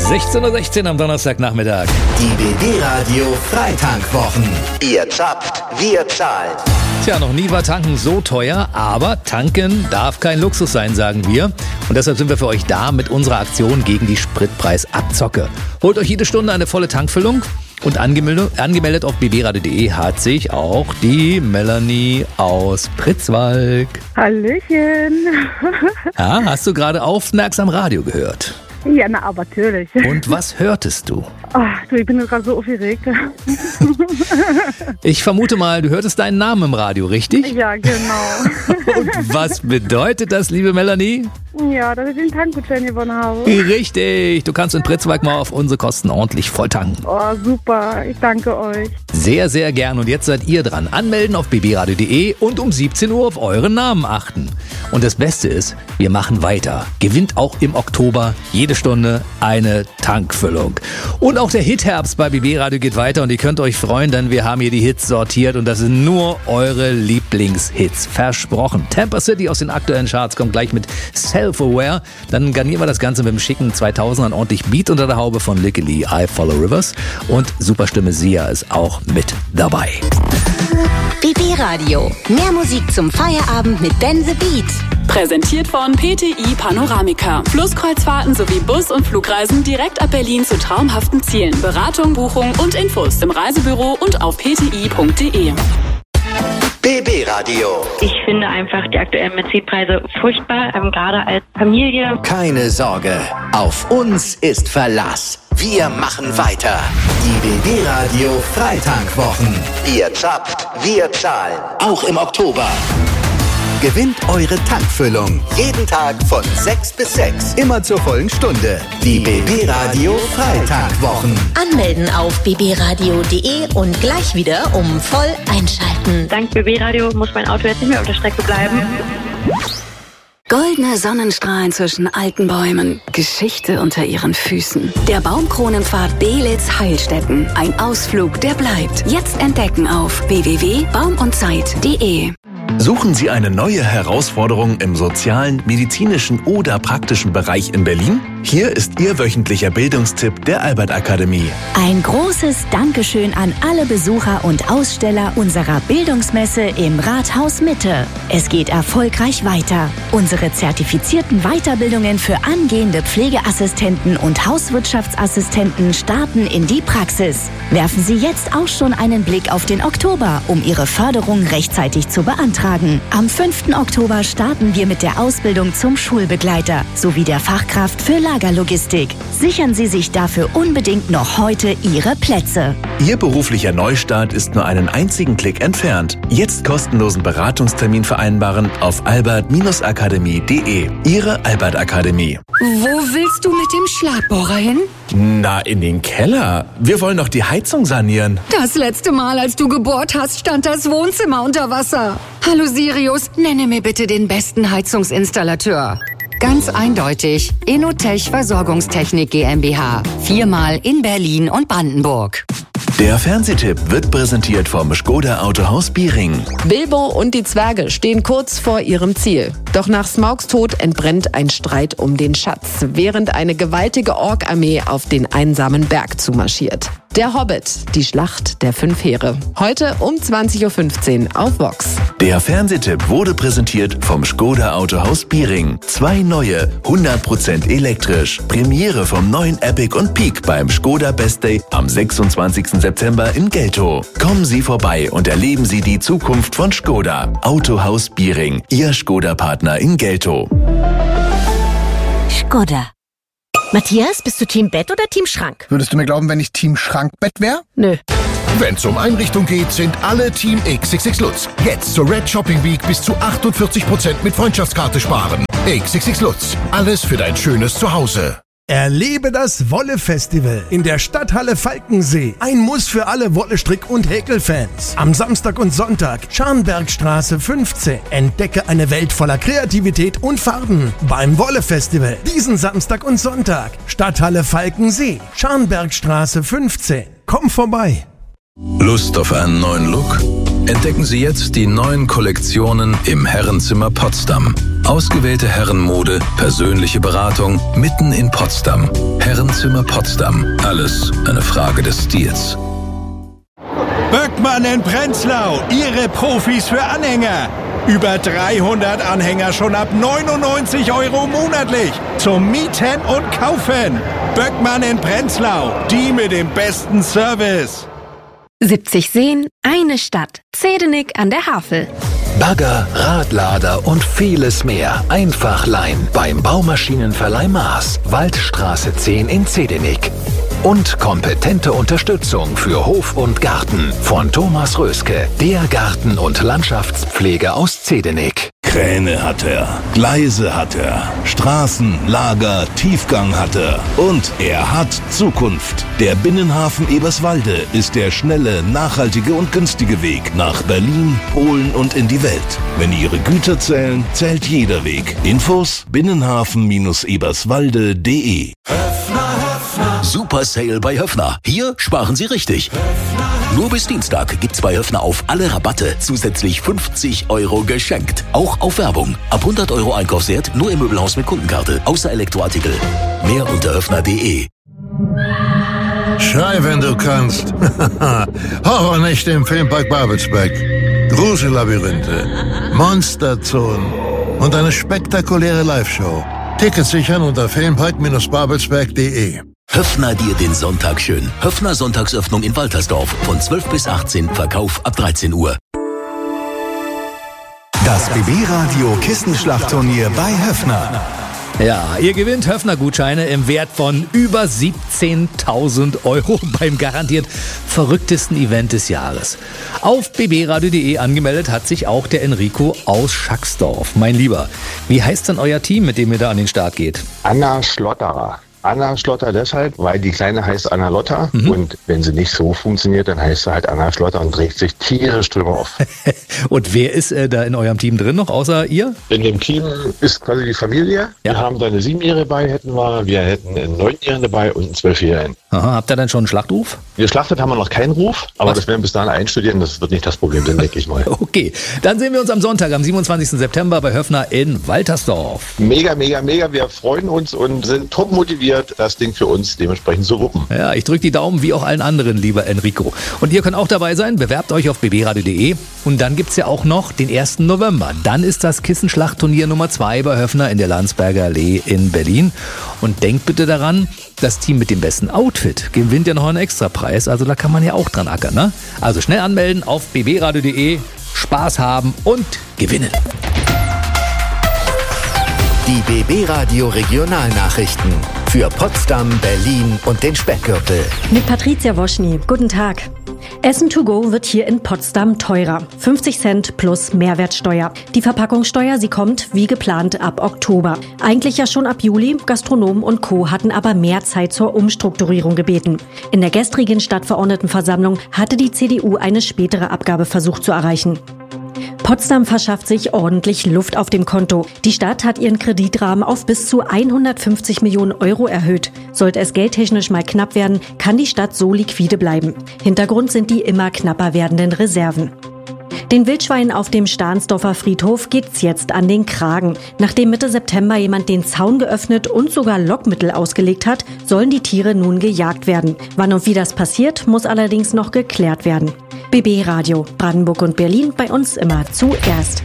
16:16 Uhr am Donnerstagnachmittag. Die BB-Radio Freitankwochen. Ihr zappt, wir zahlen. Tja, noch nie war Tanken so teuer, aber tanken darf kein Luxus sein, sagen wir. Und deshalb sind wir für euch da mit unserer Aktion gegen die Spritpreisabzocke. Holt euch jede Stunde eine volle Tankfüllung. Und angemeldet auf bbradio.de hat sich auch die Melanie aus Pritzwalk. Hallöchen. Ja, hast du gerade aufmerksam Radio gehört? Ja, na, aber natürlich. Und was hörtest du? Ach, du, ich bin gerade so aufgeregt. Ich vermute mal, du hörtest deinen Namen im Radio, richtig? Ja, genau. Und was bedeutet das, liebe Melanie? Ja, dass ich den Tankgutschein gewonnen habe. Richtig, du kannst in Pritzwalk mal auf unsere Kosten ordentlich voll tanken. Oh, super, ich danke euch. Sehr, sehr gern. Und jetzt seid ihr dran. Anmelden auf bbradio.de und um 17 Uhr auf euren Namen achten. Und das Beste ist, wir machen weiter. Gewinnt auch im Oktober jede Stunde eine Tankfüllung. Und auch der Hit-Herbst bei BB-Radio geht weiter und ihr könnt euch freuen, denn wir haben hier die Hits sortiert und das sind nur eure Lieblingshits. Versprochen. Tampa City aus den aktuellen Charts kommt gleich mit Self-Aware. Dann garnieren wir das Ganze mit dem schicken 2000ern ordentlich Beat unter der Haube von Licky Lee, I Follow Rivers. Und Superstimme Sia ist auch mit dabei. BB-Radio. Mehr Musik zum Feierabend mit Ben the Beat. Präsentiert von PTI Panoramica. Flusskreuzfahrten sowie Bus- und Flugreisen direkt ab Berlin zu traumhaften Zielen. Beratung, Buchung und Infos im Reisebüro und auf pti.de. BB-Radio. Ich finde einfach die aktuellen Benzinpreise furchtbar, gerade als Familie. Keine Sorge, auf uns ist Verlass. Wir machen weiter. Die BB-Radio Freitankwochen. Ihr zappt, wir zahlen. Auch im Oktober. Gewinnt eure Tankfüllung. Jeden Tag von 6 bis 6. Immer zur vollen Stunde. Die BB-Radio Freitankwochen. Anmelden auf bbradio.de und gleich wieder um voll einschalten. Dank BB-Radio muss mein Auto jetzt nicht mehr auf der Strecke bleiben. Goldene Sonnenstrahlen zwischen alten Bäumen, Geschichte unter ihren Füßen. Der Baumkronenpfad Belitz-Heilstätten. Ein Ausflug, der bleibt. Jetzt entdecken auf www.baumundzeit.de. Suchen Sie eine neue Herausforderung im sozialen, medizinischen oder praktischen Bereich in Berlin? Hier ist Ihr wöchentlicher Bildungstipp der Albert Akademie. Ein großes Dankeschön an alle Besucher und Aussteller unserer Bildungsmesse im Rathaus Mitte. Es geht erfolgreich weiter. Unsere zertifizierten Weiterbildungen für angehende Pflegeassistenten und Hauswirtschaftsassistenten starten in die Praxis. Werfen Sie jetzt auch schon einen Blick auf den Oktober, um Ihre Förderung rechtzeitig zu beantragen. Am 5. Oktober starten wir mit der Ausbildung zum Schulbegleiter sowie der Fachkraft für Lagerlogistik. Sichern Sie sich dafür unbedingt noch heute Ihre Plätze. Ihr beruflicher Neustart ist nur einen einzigen Klick entfernt. Jetzt kostenlosen Beratungstermin vereinbaren auf albert-akademie.de. Ihre Albert Akademie. Wo willst du mit dem Schlagbohrer hin? Na, in den Keller. Wir wollen doch die Heizung sanieren. Das letzte Mal, als du gebohrt hast, stand das Wohnzimmer unter Wasser. Hallo Sirius, nenne mir bitte den besten Heizungsinstallateur. Ganz eindeutig, Inotech Versorgungstechnik GmbH. 4-mal in Berlin und Brandenburg. Der Fernsehtipp wird präsentiert vom Škoda Autohaus Biering. Bilbo und die Zwerge stehen kurz vor ihrem Ziel. Doch nach Smaugs Tod entbrennt ein Streit um den Schatz, während eine gewaltige Ork-Armee auf den einsamen Berg zumarschiert. Der Hobbit, die Schlacht der 5 Heere. Heute um 20:15 Uhr auf Vox. Der Fernsehtipp wurde präsentiert vom Škoda Autohaus Biering. 2 neue, 100% elektrisch. Premiere vom neuen Epic und Peak beim Škoda Best Day am 26. September in Geltow. Kommen Sie vorbei und erleben Sie die Zukunft von Škoda. Autohaus Biering, Ihr Škoda-Partner in Geltow. Škoda. Matthias, bist du Team Bett oder Team Schrank? Würdest du mir glauben, wenn ich Team Schrankbett wäre? Nö. Wenn es um Einrichtung geht, sind alle Team XXX Lutz. Jetzt zur Red Shopping Week bis zu 48% mit Freundschaftskarte sparen. XXX Lutz. Alles für dein schönes Zuhause. Erlebe das Wolle-Festival in der Stadthalle Falkensee. Ein Muss für alle Wolle-Strick- und Häkelfans. Am Samstag und Sonntag, Scharnbergstraße 15. Entdecke eine Welt voller Kreativität und Farben beim Wolle-Festival. Diesen Samstag und Sonntag, Stadthalle Falkensee, Scharnbergstraße 15. Komm vorbei. Lust auf einen neuen Look? Entdecken Sie jetzt die neuen Kollektionen im Herrenzimmer Potsdam. Ausgewählte Herrenmode, persönliche Beratung, mitten in Potsdam. Herrenzimmer Potsdam. Alles eine Frage des Stils. Böckmann in Prenzlau, Ihre Profis für Anhänger. Über 300 Anhänger schon ab 99 € monatlich. Zum Mieten und Kaufen. Böckmann in Prenzlau, die mit dem besten Service. 70 Seen, eine Stadt. Zedenik an der Havel. Bagger, Radlader und vieles mehr. Einfach leihen beim Baumaschinenverleih Maas. Waldstraße 10 in Zedenik. Und kompetente Unterstützung für Hof und Garten von Thomas Röske, der Garten- und Landschaftspfleger aus Zedenik. Kräne hat er, Gleise hat er, Straßen, Lager, Tiefgang hat er und er hat Zukunft. Der Binnenhafen Eberswalde ist der schnelle, nachhaltige und günstige Weg nach Berlin, Polen und in die Welt. Wenn Ihre Güter zählen, zählt jeder Weg. Infos binnenhafen-eberswalde.de. Super Sale bei Höffner. Hier sparen Sie richtig. Nur bis Dienstag gibt's bei Höffner auf alle Rabatte zusätzlich 50 € geschenkt. Auch auf Werbung. Ab 100 € Einkaufswert nur im Möbelhaus mit Kundenkarte. Außer Elektroartikel. Mehr unter höffner.de. Schrei, wenn du kannst. Horrornächte im Filmpark Babelsberg. Grusellabyrinthe. Monsterzonen. Und eine spektakuläre Live-Show. Tickets sichern unter filmpark-babelsberg.de. Höffner dir den Sonntag schön. Höffner Sonntagsöffnung in Waltersdorf. Von 12 bis 18. Verkauf ab 13 Uhr. Das BB-Radio Kissenschlachtturnier bei Höffner. Ja, ihr gewinnt Höffner-Gutscheine im Wert von über 17.000 € beim garantiert verrücktesten Event des Jahres. Auf bbradio.de angemeldet hat sich auch der Enrico aus Schacksdorf. Mein Lieber, wie heißt denn euer Team, mit dem ihr da an den Start geht? Anna Schlotterer. Anna Schlotter deshalb, weil die Kleine heißt Anna Lotta und wenn sie nicht so funktioniert, dann heißt sie halt Anna Schlotter und regt sich tierisch drüber auf. Und wer ist da in eurem Team drin noch, außer ihr? In dem Team ist quasi die Familie. Ja. Wir haben da eine 7-Jährige dabei, wir hätten einen 9-Jährigen dabei und einen 12-Jährigen. Aha, habt ihr dann schon einen Schlachtruf? Geschlachtet haben wir noch keinen Ruf, aber das werden wir bis dahin einstudieren, das wird nicht das Problem sein, denke ich mal. Okay, dann sehen wir uns am Sonntag, am 27. September bei Höffner in Waltersdorf. Mega, mega, mega, wir freuen uns und sind top motiviert, das Ding für uns dementsprechend zu wuppen. Ja, ich drücke die Daumen wie auch allen anderen, lieber Enrico. Und ihr könnt auch dabei sein, bewerbt euch auf bbradio.de und dann gibt's ja auch noch den 1. November. Dann ist das Kissenschlachtturnier Nummer 2 bei Höffner in der Landsberger Allee in Berlin. Und denkt bitte daran, das Team mit dem besten Outfit gewinnt ja noch einen Extrapreis, also da kann man ja auch dran ackern, ne? Also schnell anmelden auf bbradio.de, Spaß haben und gewinnen. Die BB-Radio Regionalnachrichten für Potsdam, Berlin und den Speckgürtel. Mit Patricia Woschny. Guten Tag. Essen to go wird hier in Potsdam teurer. 50 Cent plus Mehrwertsteuer. Die Verpackungssteuer, sie kommt wie geplant ab Oktober. Eigentlich ja schon ab Juli. Gastronomen und Co. hatten aber mehr Zeit zur Umstrukturierung gebeten. In der gestrigen Stadtverordnetenversammlung hatte die CDU eine spätere Abgabe versucht zu erreichen. Potsdam verschafft sich ordentlich Luft auf dem Konto. Die Stadt hat ihren Kreditrahmen auf bis zu 150 Millionen € erhöht. Sollte es geldtechnisch mal knapp werden, kann die Stadt so liquide bleiben. Hintergrund sind die immer knapper werdenden Reserven. Den Wildschweinen auf dem Stahnsdorfer Friedhof geht's jetzt an den Kragen. Nachdem Mitte September jemand den Zaun geöffnet und sogar Lockmittel ausgelegt hat, sollen die Tiere nun gejagt werden. Wann und wie das passiert, muss allerdings noch geklärt werden. BB Radio, Brandenburg und Berlin, bei uns immer zuerst.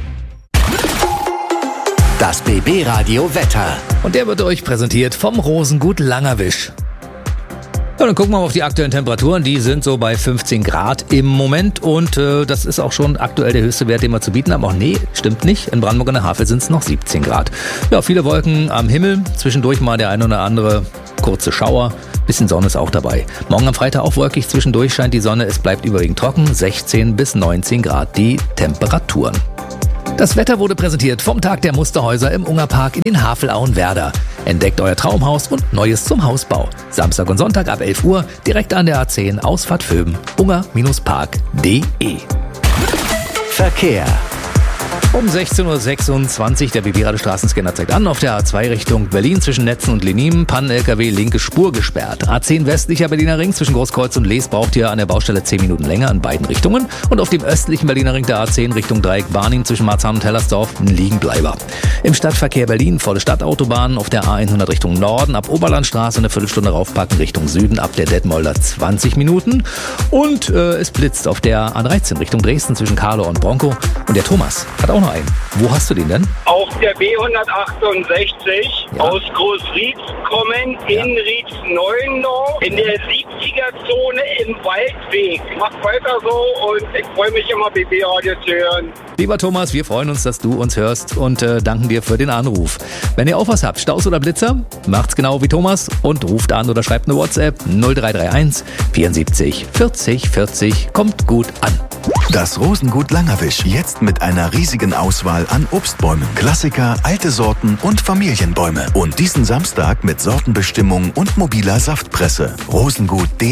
Das BB Radio Wetter. Und der wird euch präsentiert vom Rosengut Langerwisch. Ja, dann gucken wir mal auf die aktuellen Temperaturen. Die sind so bei 15 Grad im Moment und das ist auch schon aktuell der höchste Wert, den wir zu bieten haben. Auch nee, stimmt nicht. In Brandenburg an der Havel sind es noch 17 Grad. Ja, viele Wolken am Himmel. Zwischendurch mal der ein oder andere kurze Schauer. Bisschen Sonne ist auch dabei. Morgen am Freitag auch wolkig. Zwischendurch scheint die Sonne. Es bleibt überwiegend trocken. 16 bis 19 Grad die Temperaturen. Das Wetter wurde präsentiert vom Tag der Musterhäuser im Ungerpark in den Havelauen-Werder. Entdeckt euer Traumhaus und Neues zum Hausbau. Samstag und Sonntag ab 11 Uhr direkt an der A10 Ausfahrt Vöben. unger-park.de. Verkehr. Um 16.26 Uhr, der BB-Radio Straßenscanner zeigt an, auf der A2 Richtung Berlin zwischen Netzen und Lenim, Pannen-LKW, linke Spur gesperrt. A10 westlicher Berliner Ring zwischen Großkreuz und Lees braucht ihr an der Baustelle 10 Minuten länger in beiden Richtungen. Und auf dem östlichen Berliner Ring der A10 Richtung Dreieck Barnim zwischen Marzahn und Hellersdorf ein Liegenbleiber. Im Stadtverkehr Berlin volle Stadtautobahn auf der A100 Richtung Norden, ab Oberlandstraße eine Viertelstunde raufpacken Richtung Süden, ab der Detmolder 20 Minuten. Und es blitzt auf der A13 Richtung Dresden zwischen Karlau und Bronco. Und der Thomas hat auch noch einen. Wo hast du den denn? Auf der B168 aus Großrietz kommen in Rietz-Neuendorf in der 70er-Zone im Waldweg. Macht weiter so und ich freue mich immer, BB-Radio zu hören. Lieber Thomas, wir freuen uns, dass du uns hörst und danken dir für den Anruf. Wenn ihr auch was habt, Staus oder Blitzer, macht's genau wie Thomas und ruft an oder schreibt eine WhatsApp 0331 74 40 40. Kommt gut an. Das Rosengut Langerwisch jetzt mit einer riesigen Auswahl an Obstbäumen, Klassiker, alte Sorten und Familienbäume. Und diesen Samstag mit Sortenbestimmung und mobiler Saftpresse. Rosengut